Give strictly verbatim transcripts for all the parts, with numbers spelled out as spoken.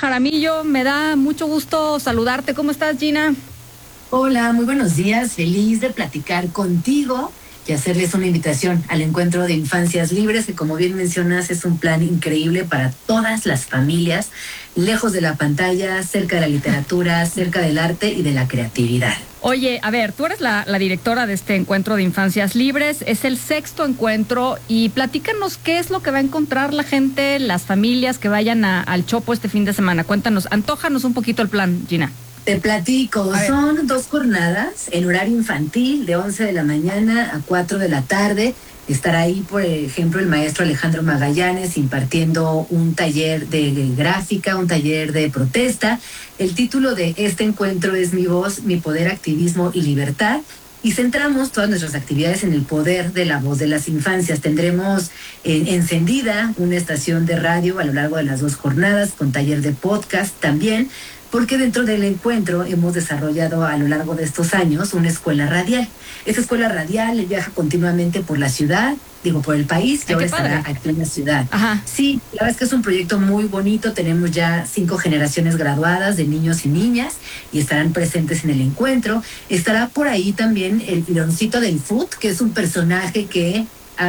Jaramillo. Me da mucho gusto saludarte. ¿Cómo estás, Gina? Hola, muy buenos días. Feliz de platicar contigo y hacerles una invitación al encuentro de Infancias Libres, que como bien mencionas es un plan increíble para todas las familias, lejos de la pantalla, cerca de la literatura, cerca del arte y de la creatividad. Oye, a ver, tú eres la, la directora de este encuentro de Infancias Libres, es el sexto encuentro y platícanos qué es lo que va a encontrar la gente, las familias que vayan a, al Chopo este fin de semana. Cuéntanos, antójanos un poquito el plan, Gina. Te platico, son dos jornadas en horario infantil de once de la mañana a cuatro de la tarde. Estará ahí, por ejemplo, el maestro Alejandro Magallanes impartiendo un taller de gráfica, un taller de protesta. El título de este encuentro es Mi voz, mi poder, activismo y libertad. Y centramos todas nuestras actividades en el poder de la voz de las infancias. Tendremos eh, encendida una estación de radio a lo largo de las dos jornadas, con taller de podcast también, porque dentro del encuentro hemos desarrollado a lo largo de estos años una escuela radial. Esta escuela radial viaja continuamente por la ciudad, digo, por el país, que ahora estará aquí en la ciudad. Ajá. Sí, la verdad es que es un proyecto muy bonito. Tenemos ya cinco generaciones graduadas de niños y niñas y estarán presentes en el encuentro. Estará por ahí también el Leoncito del Foot, que es un personaje que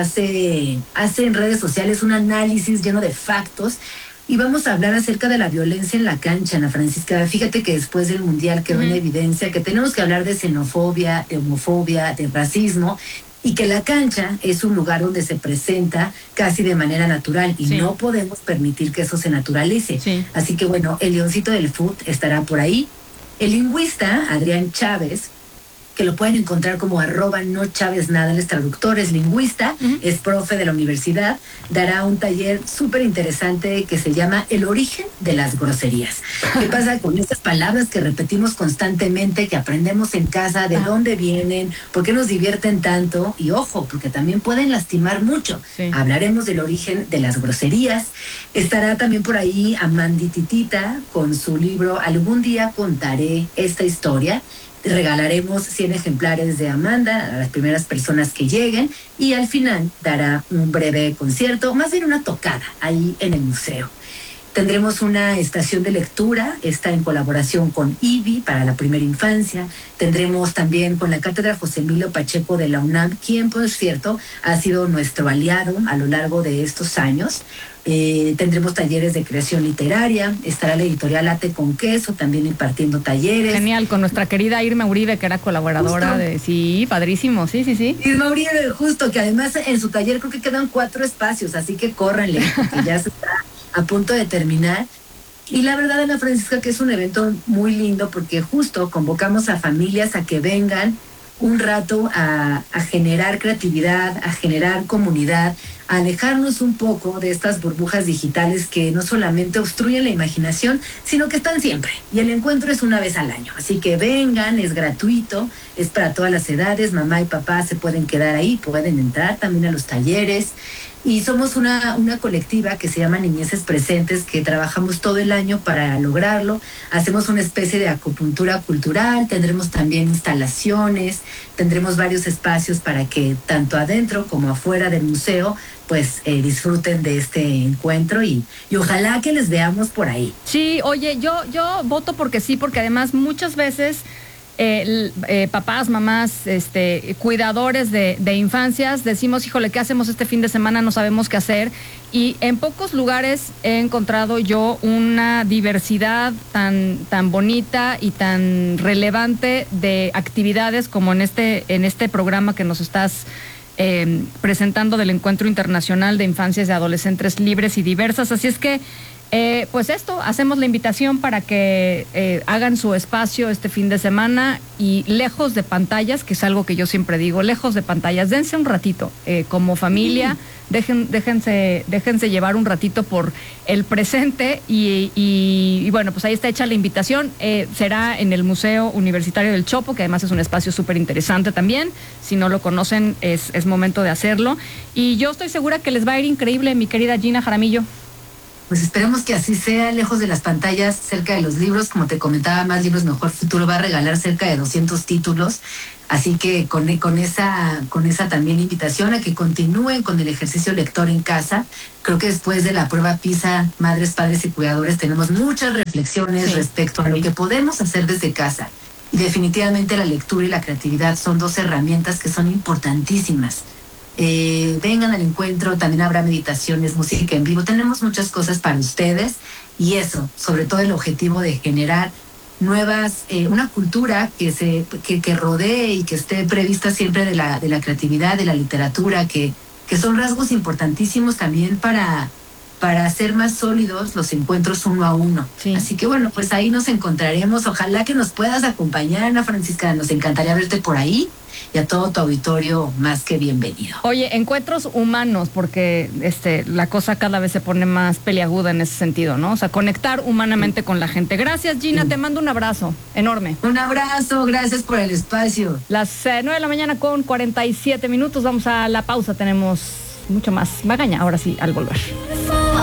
hace, hace en redes sociales un análisis lleno de factos. Y vamos a hablar acerca de la violencia en la cancha, Ana Francisca. Fíjate que después del Mundial quedó en evidencia que tenemos que hablar de xenofobia, de homofobia, de racismo, y que la cancha es un lugar donde se presenta casi de manera natural y sí. no podemos permitir que eso se naturalice. Sí. Así que bueno, el Leoncito del Foot estará por ahí. El lingüista Adrián Chávez, que lo pueden encontrar como arroba no Chávez nada, él es traductor, es lingüista, uh-huh. es profe de la universidad, dará un taller súper interesante que se llama El origen de las groserías. ¿Qué pasa con estas palabras que repetimos constantemente, que aprendemos en casa, de uh-huh. dónde vienen, por qué nos divierten tanto? Y ojo, porque también pueden lastimar mucho. Sí. Hablaremos del origen de las groserías. Estará también por ahí Amandititita con su libro Algún día contaré esta historia. Regalaremos cien ejemplares de Amanda a las primeras personas que lleguen y al final dará un breve concierto, más bien una tocada ahí en el museo. Tendremos una estación de lectura, está en colaboración con I B I para la primera infancia. Tendremos también con la Cátedra José Emilio Pacheco de la UNAM, quien, por cierto, ha sido nuestro aliado a lo largo de estos años. Eh, tendremos talleres de creación literaria, estará la editorial Ate con Queso también impartiendo talleres. Genial, con nuestra querida Irma Uribe, que era colaboradora justo. de... Sí, padrísimo, sí, sí, sí. Irma Uribe, justo, que además en su taller creo que quedan cuatro espacios, así que córranle, porque ya se está a punto de terminar. Y la verdad, Ana Francisca, que es un evento muy lindo porque justo convocamos a familias a que vengan un rato a, a generar creatividad, a generar comunidad, a alejarnos un poco de estas burbujas digitales que no solamente obstruyen la imaginación, sino que están siempre. Y el encuentro es una vez al año. Así que vengan, es gratuito, es para todas las edades, mamá y papá se pueden quedar ahí, pueden entrar también a los talleres. Y somos una, una colectiva que se llama Niñeces Presentes, que trabajamos todo el año para lograrlo. Hacemos una especie de acupuntura cultural, tendremos también instalaciones, tendremos varios espacios para que tanto adentro como afuera del museo pues eh, disfruten de este encuentro y, y ojalá que les veamos por ahí. Sí, oye, yo, yo voto porque sí, porque además muchas veces... Eh, eh, papás, mamás, este, cuidadores de, de infancias, decimos, híjole, ¿qué hacemos este fin de semana? No sabemos qué hacer. Y en pocos lugares he encontrado yo una diversidad tan, tan bonita y tan relevante de actividades como en este, en este programa que nos estás eh, presentando del Encuentro Internacional de Infancias y Adolescentes Libres y Diversas. Así es que Eh, pues esto, hacemos la invitación para que eh, hagan su espacio este fin de semana y lejos de pantallas, que es algo que yo siempre digo, lejos de pantallas, dense un ratito eh, como familia, mm. dejen, déjense, déjense llevar un ratito por el presente y, y, y bueno, pues ahí está hecha la invitación. Eh, será en el Museo Universitario del Chopo, que además es un espacio súper interesante también. Si no lo conocen, es, es momento de hacerlo. Y yo estoy segura que les va a ir increíble, mi querida Gina Jaramillo. pues esperemos que así sea, lejos de las pantallas, cerca de los libros. Como te comentaba, Más Libros Mejor Futuro va a regalar cerca de doscientos títulos. Así que con, con, esa, con esa también invitación a que continúen con el ejercicio lector en casa. Creo que después de la prueba PISA, madres, padres y cuidadores, tenemos muchas reflexiones sí. respecto a lo que podemos hacer desde casa. Y definitivamente la lectura y la creatividad son dos herramientas que son importantísimas. Eh, vengan al encuentro, también habrá meditaciones, música en vivo. Tenemos muchas cosas para ustedes y eso, sobre todo el objetivo de generar nuevas, eh, una cultura que se que, que rodee y que esté prevista siempre de la, de la creatividad, de la literatura, que, que son rasgos importantísimos también para, para hacer más sólidos los encuentros uno a uno. Sí. Así que bueno, pues ahí nos encontraremos. Ojalá que nos puedas acompañar, Ana Francisca, nos encantaría verte por ahí. Y a todo tu auditorio, más que bienvenido. Oye, encuentros humanos, porque este la cosa cada vez se pone más peliaguda en ese sentido, ¿no? O sea, conectar humanamente sí. con la gente. Gracias, Gina, sí. te mando un abrazo enorme. Un abrazo, gracias por el espacio. Las eh, nueve de la mañana con cuarenta y siete minutos, vamos a la pausa, tenemos mucho más magaña, ahora sí, al volver.